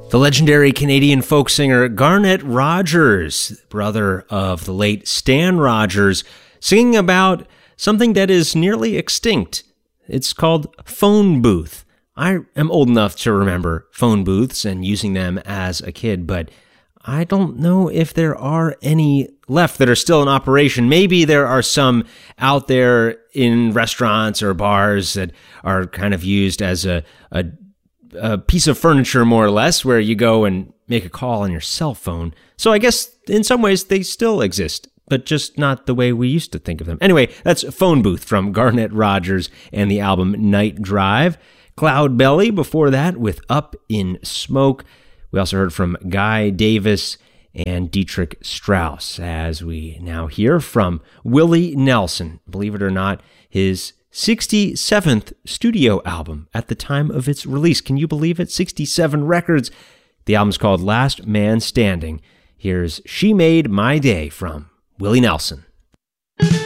The legendary Canadian folk singer Garnet Rogers, brother of the late Stan Rogers, singing about something that is nearly extinct. It's called phone booth. I am old enough to remember phone booths and using them as a kid, but I don't know if there are any left that are still in operation. Maybe there are some out there in restaurants or bars that are kind of used as a piece of furniture, more or less, where you go and make a call on your cell phone. So I guess in some ways they still exist, but just not the way we used to think of them. Anyway, that's Phone Booth from Garnet Rogers and the album Night Drive. Cloudbelly before that with Up in Smoke. We also heard from Guy Davis and Dietrich Strauss, as we now hear from Willie Nelson. Believe it or not, his 67th studio album at the time of its release. Can you believe it? 67 records. The album's called Last Man Standing. Here's She Made My Day from Willie Nelson.